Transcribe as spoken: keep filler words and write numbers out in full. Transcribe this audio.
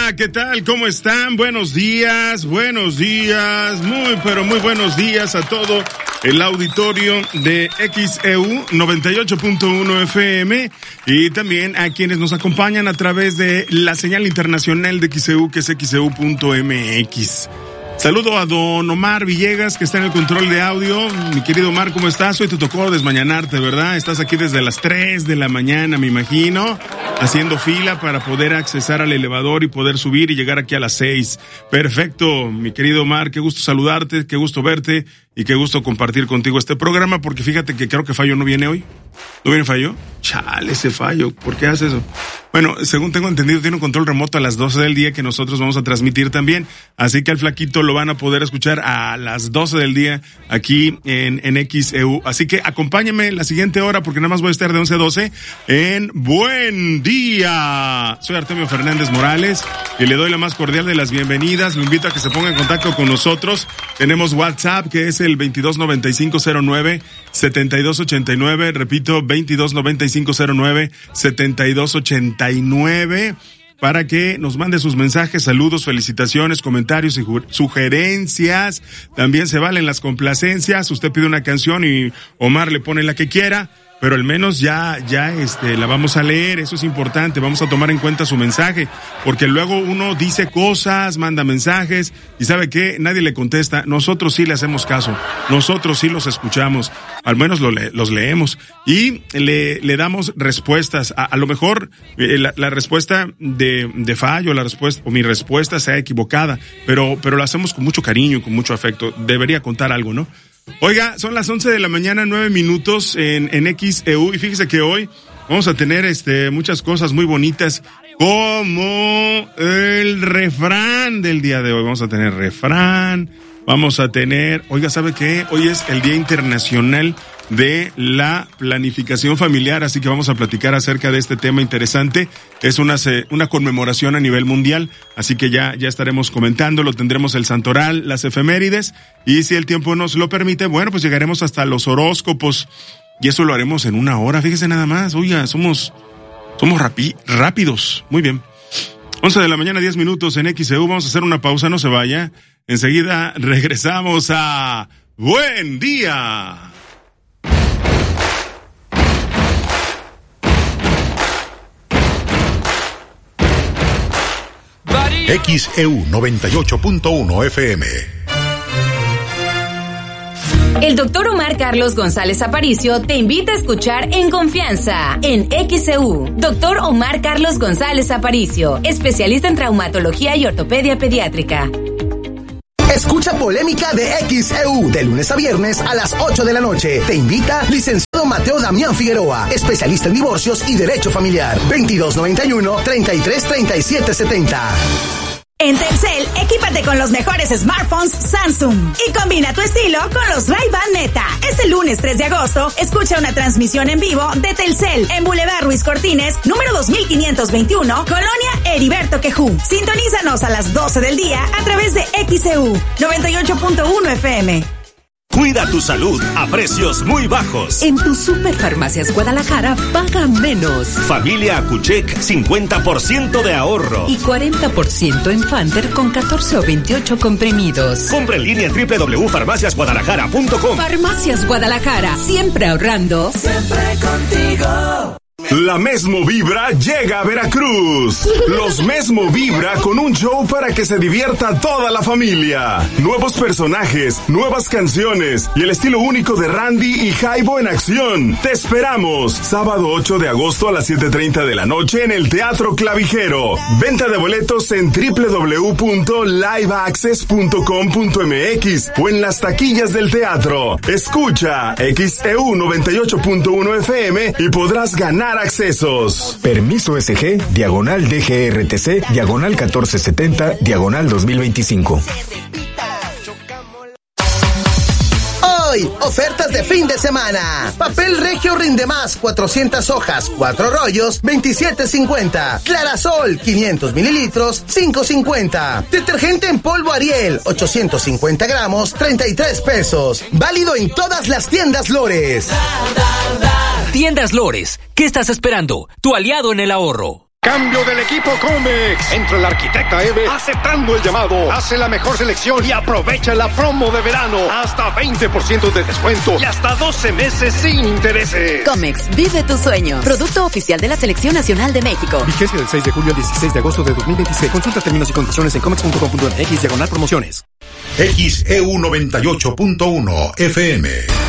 Hola, ¿qué tal? ¿Cómo están? Buenos días, buenos días, muy pero muy buenos días a todo el auditorio de X E U noventa y ocho punto uno F M y también a quienes nos acompañan a través de la señal internacional de X E U, que es X E U punto M X. Saludo a don Omar Villegas, que está en el control de audio. Mi querido Omar, ¿cómo estás? Hoy te tocó desmañanarte, ¿verdad? Estás aquí desde las tres de la mañana, me imagino, haciendo fila para poder accesar al elevador y poder subir y llegar aquí a las seis. Perfecto, mi querido Omar, qué gusto saludarte, qué gusto verte y qué gusto compartir contigo este programa, porque fíjate que creo que Fallo no viene hoy. ¿No viene Fallo? Chale, ese Fallo, ¿por qué hace eso? Bueno, según tengo entendido, tiene un control remoto a las doce del día que nosotros vamos a transmitir también, así que al flaquito lo van a poder escuchar a las doce del día aquí en, en X E U. Así que acompáñame la siguiente hora, porque nada más voy a estar de once a doce en Buen Día. Soy Artemio Fernández Morales y le doy la más cordial de las bienvenidas. Lo invito a que se ponga en contacto con nosotros. Tenemos WhatsApp, que es el veintidós noventa y cinco cero nueve setenta y dos ochenta y nueve. Repito, veintidós noventa y cinco cero nueve setenta y dos ochenta y nueve. Para que nos mande sus mensajes, saludos, felicitaciones, comentarios y sugerencias. También se valen las complacencias. Usted pide una canción y Omar le pone la que quiera, pero al menos ya, ya, este, la vamos a leer. Eso es importante. Vamos a tomar en cuenta su mensaje, porque luego uno dice cosas, manda mensajes y ¿sabe qué? Nadie le contesta. Nosotros sí le hacemos caso. Nosotros sí los escuchamos. Al menos lo le, los leemos y le, le damos respuestas. A, a lo mejor eh, la, la respuesta de, de Fallo, la respuesta, o mi respuesta sea equivocada, pero, pero lo hacemos con mucho cariño y con mucho afecto. Debería contar algo, ¿no? Oiga, son las once de la mañana, nueve minutos en, en X E U, y fíjese que hoy vamos a tener este muchas cosas muy bonitas, como el refrán del día de hoy. Vamos a tener refrán, vamos a tener, oiga, ¿sabe qué? Hoy es el Día Internacional de la Planificación Familiar, así que vamos a platicar acerca de este tema interesante. Es una una conmemoración a nivel mundial, así que ya ya estaremos comentándolo. Tendremos el santoral, las efemérides, y si el tiempo nos lo permite, bueno, pues llegaremos hasta los horóscopos, y eso lo haremos en una hora. Fíjese nada más, oiga, somos somos rapi, rápidos. Muy bien. once de la mañana, diez minutos en X E U. Vamos a hacer una pausa, no se vaya. Enseguida regresamos a Buen Día. X E U noventa y ocho punto uno F M. El doctor Omar Carlos González Aparicio te invita a escuchar En Confianza en X E U. doctor Omar Carlos González Aparicio, especialista en traumatología y ortopedia pediátrica. Escucha Polémica de X E U de lunes a viernes a las ocho de la noche. Te invita licenciado Mateo Damián Figueroa, especialista en divorcios y derecho familiar. veintidós noventa y uno, treinta y tres, treinta y siete setenta. En Telcel, equípate con los mejores smartphones Samsung y combina tu estilo con los Ray-Ban Meta. Este lunes tres de agosto, escucha una transmisión en vivo de Telcel en Boulevard Ruiz Cortines, número dos mil quinientos veintiuno, Colonia Heriberto Quejú. Sintonízanos a las doce del día a través de X E U noventa y ocho punto uno F M. Cuida tu salud a precios muy bajos. En tu Superfarmacias Guadalajara paga menos. Familia Acuchec, cincuenta por ciento de ahorro. Y cuarenta por ciento en Fanter con catorce o veintiocho comprimidos. Compra en línea en doble u doble u doble u punto farmacias guadalajara punto com. Farmacias Guadalajara, siempre ahorrando. Siempre contigo. La Mesmo Vibra llega a Veracruz. Los Mesmo Vibra con un show para que se divierta toda la familia. Nuevos personajes, nuevas canciones y el estilo único de Randy y Jaibo en acción. Te esperamos. Sábado ocho de agosto a las siete treinta de la noche en el Teatro Clavijero. Venta de boletos en doble u doble u doble u punto live access punto com punto m x o en las taquillas del teatro. Escucha X E U noventa y ocho punto uno F M y podrás ganar accesos. Permiso S G, diagonal D G R T C, diagonal catorce setenta, diagonal dos mil veinticinco. Hoy, ofertas de fin de semana. Papel Regio Rinde Más, cuatrocientas hojas, cuatro rollos, veintisiete cincuenta. Clarasol, quinientos mililitros, cinco cincuenta. Detergente en polvo Ariel, ochocientos cincuenta gramos, treinta y tres pesos. Válido en todas las tiendas Lores. Tiendas Lores, ¿qué estás esperando? Tu aliado en el ahorro. Cambio del equipo Comex. Entra el arquitecta Eve aceptando el llamado. Hace la mejor selección y aprovecha la promo de verano. Hasta veinte por ciento de descuento y hasta doce meses sin intereses. Comex, vive tu sueño. Producto oficial de la Selección Nacional de México. Vigencia del seis de julio al dieciséis de agosto de dos mil veintiséis. Consulta términos y condiciones en comex punto com punto m x diagonal promociones. X E U noventa y ocho punto uno F M.